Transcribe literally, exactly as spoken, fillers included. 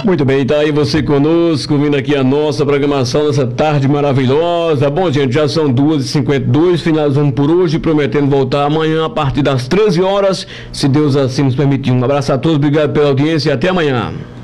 Muito bem, tá aí você conosco, vindo aqui a nossa programação nessa tarde maravilhosa. Bom, gente, já são duas e cinquenta e dois, finalizando por hoje, prometendo voltar amanhã a partir das treze horas, se Deus assim nos permitir. Um abraço a todos, obrigado pela audiência e até amanhã.